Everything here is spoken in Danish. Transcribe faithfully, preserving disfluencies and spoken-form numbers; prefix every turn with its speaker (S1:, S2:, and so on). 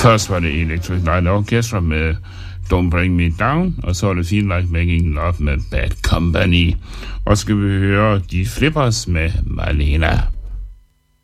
S1: Først var det Electric Light Orchestra med Don't Bring Me Down, og så er det Feel Like Making Love med Bad Company. Og skal vi høre De Flippers med Marlena.